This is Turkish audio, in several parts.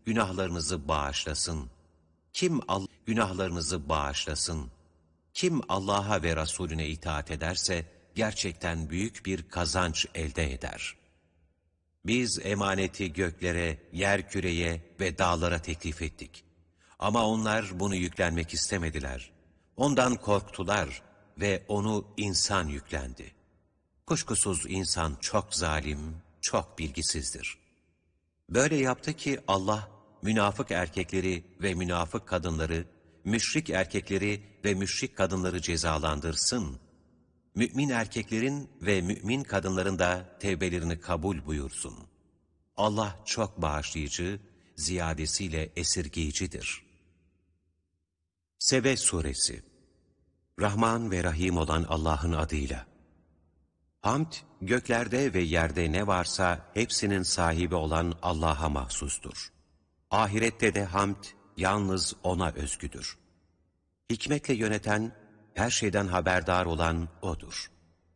günahlarınızı bağışlasın. Günahlarınızı bağışlasın. Kim Allah'a ve Resulüne itaat ederse gerçekten büyük bir kazanç elde eder. Biz emaneti göklere, yerküreye ve dağlara teklif ettik. Ama onlar bunu yüklenmek istemediler. Ondan korktular ve onu insan yüklendi. Kuşkusuz insan çok zalim, çok bilgisizdir. Böyle yaptı ki Allah, münafık erkekleri ve münafık kadınları, müşrik erkekleri ve müşrik kadınları cezalandırsın. Mümin erkeklerin ve mümin kadınların da tevbelerini kabul buyursun. Allah çok bağışlayıcı, ziyadesiyle esirgeyicidir. Sebe Suresi. Rahman ve Rahim olan Allah'ın adıyla. Hamd, göklerde ve yerde ne varsa hepsinin sahibi olan Allah'a mahsustur. Ahirette de hamd yalnız O'na özgüdür. Hikmetle yöneten, her şeyden haberdar olan O'dur.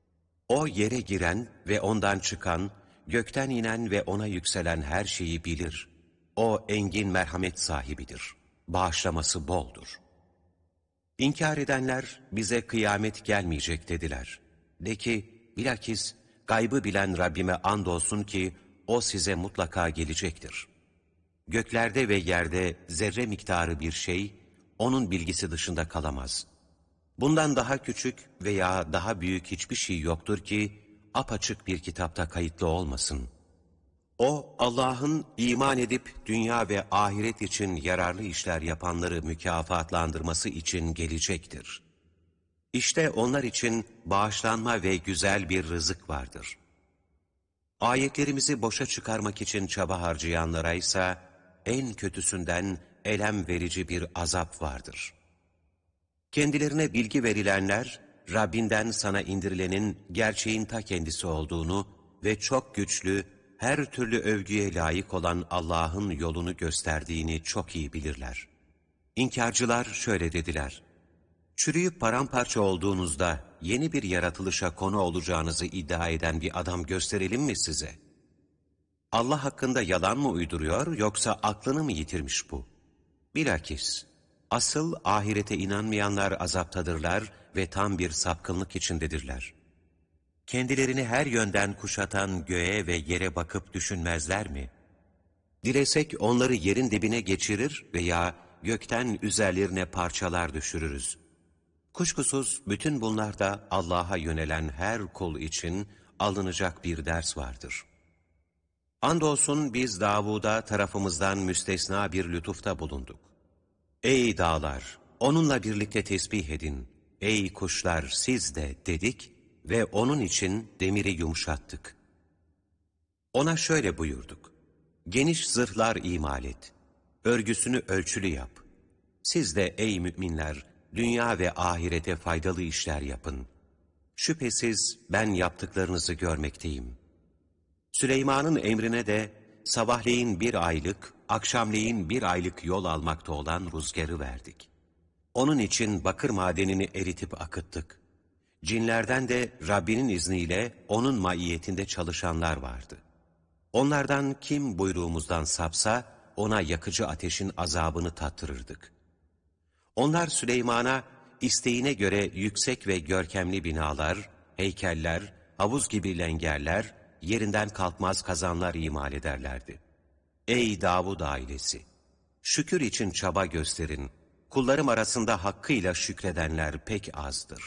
O yere giren ve ondan çıkan, gökten inen ve O'na yükselen her şeyi bilir. O engin merhamet sahibidir. Bağışlaması boldur. İnkar edenler bize kıyamet gelmeyecek dediler. De ki, bilakis gaybı bilen Rabbime andolsun ki O size mutlaka gelecektir. Göklerde ve yerde zerre miktarı bir şey, O'nun bilgisi dışında kalamaz. Bundan daha küçük veya daha büyük hiçbir şey yoktur ki, apaçık bir kitapta kayıtlı olmasın. O, Allah'ın iman edip dünya ve ahiret için yararlı işler yapanları mükafatlandırması için gelecektir. İşte onlar için bağışlanma ve güzel bir rızık vardır. Ayetlerimizi boşa çıkarmak için çaba harcayanlara ise en kötüsünden elem verici bir azap vardır. Kendilerine bilgi verilenler, Rabbinden sana indirilenin gerçeğin ta kendisi olduğunu ve çok güçlü, her türlü övgüye layık olan Allah'ın yolunu gösterdiğini çok iyi bilirler. İnkarcılar şöyle dediler: çürüyüp paramparça olduğunuzda yeni bir yaratılışa konu olacağınızı iddia eden bir adam gösterelim mi size? Allah hakkında yalan mı uyduruyor yoksa aklını mı yitirmiş bu? Bilakis, asıl ahirete inanmayanlar azaptadırlar ve tam bir sapkınlık içindedirler. Kendilerini her yönden kuşatan göğe ve yere bakıp düşünmezler mi? Dilesek onları yerin dibine geçirir veya gökten üzerlerine parçalar düşürürüz. Kuşkusuz bütün bunlarda Allah'a yönelen her kul için alınacak bir ders vardır. Andolsun biz Davud'a tarafımızdan müstesna bir lütufta bulunduk. Ey dağlar! Onunla birlikte tesbih edin. Ey kuşlar siz de dedik ve onun için demiri yumuşattık. Ona şöyle buyurduk: geniş zırhlar imal et. Örgüsünü ölçülü yap. Siz de ey müminler, dünya ve ahirete faydalı işler yapın. Şüphesiz ben yaptıklarınızı görmekteyim. Süleyman'ın emrine de sabahleyin 1 aylık, akşamleyin 1 aylık yol almakta olan rüzgarı verdik. Onun için bakır madenini eritip akıttık. Cinlerden de Rabbinin izniyle onun maiyetinde çalışanlar vardı. Onlardan kim buyruğumuzdan sapsa ona yakıcı ateşin azabını tattırırdık. Onlar Süleyman'a isteğine göre yüksek ve görkemli binalar, heykeller, havuz gibi lengerler, yerinden kalkmaz kazanlar imal ederlerdi. Ey Davud ailesi! Şükür için çaba gösterin. Kullarım arasında hakkıyla şükredenler pek azdır.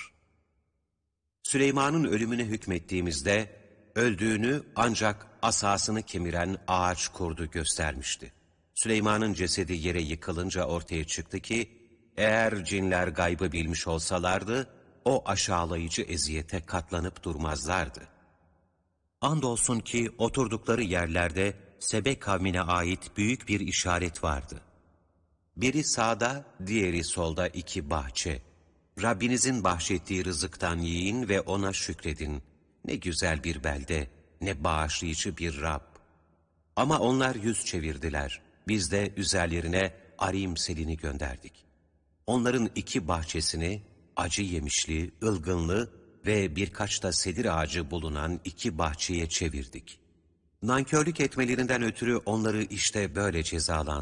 Süleyman'ın ölümüne hükmettiğimizde, öldüğünü ancak asasını kemiren ağaç kurdu göstermişti. Süleyman'ın cesedi yere yıkılınca ortaya çıktı ki, eğer cinler gaybı bilmiş olsalardı, o aşağılayıcı eziyete katlanıp durmazlardı. Andolsun ki oturdukları yerlerde Sebe kavmine ait büyük bir işaret vardı. Biri sağda, diğeri solda 2 bahçe. Rabbinizin bahşettiği rızıktan yiyin ve ona şükredin. Ne güzel bir belde, ne bağışlayıcı bir Rab. Ama onlar yüz çevirdiler. Biz de üzerlerine arim selini gönderdik. Onların 2 bahçesini acı yemişli, ılgınlı ve birkaç da sedir ağacı bulunan 2 bahçeye çevirdik. Nankörlük etmelerinden ötürü onları işte böyle cezalandırdık.